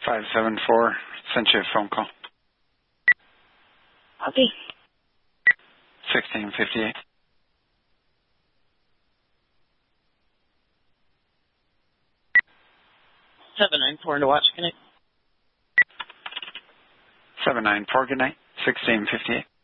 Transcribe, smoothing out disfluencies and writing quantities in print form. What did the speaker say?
574. Sent you a phone call. Copy. 1658. 794 to watch connect. 794. Good night. 1658.